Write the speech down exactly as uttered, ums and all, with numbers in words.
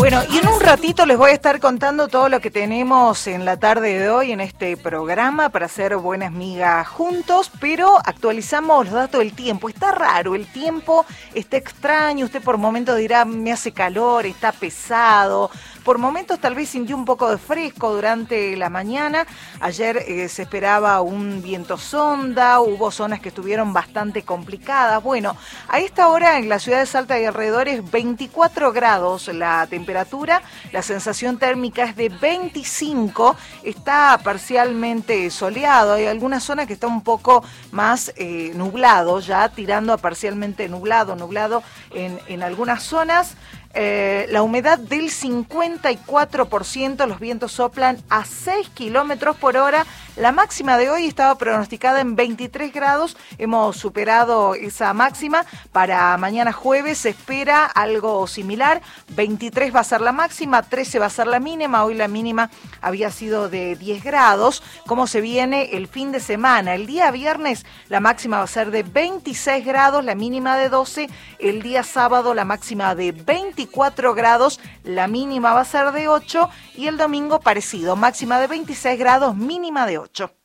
Bueno, y en un ratito les voy a estar contando todo lo que tenemos en la tarde de hoy en este programa para hacer buenas migas juntos, pero actualizamos los datos del tiempo. Está raro, el tiempo está extraño, usted por momentos dirá, me hace calor, está pesado. Por momentos tal vez sintió un poco de fresco durante la mañana. Ayer eh, se esperaba un viento sonda, hubo zonas que estuvieron bastante complicadas. Bueno, a esta hora en la ciudad de Salta y alrededores veinticuatro grados la temperatura, la sensación térmica es de veinticinco, está parcialmente soleado, hay algunas zonas que está un poco más eh, nublado, ya tirando a parcialmente nublado, nublado en, en algunas zonas. Eh, la humedad del cincuenta y cuatro por ciento, los vientos soplan a seis kilómetros por hora. La máxima de hoy estaba pronosticada en veintitrés grados, hemos superado esa máxima. Para mañana jueves se espera algo similar, veintitrés va a ser la máxima, trece va a ser la mínima, hoy la mínima había sido de diez grados. ¿Cómo se viene el fin de semana? El día viernes la máxima va a ser de veintiséis grados, la mínima de doce, el día sábado la máxima de veinticuatro grados, la mínima va a ser de ocho y el domingo parecido, máxima de veintiséis grados, mínima de ocho.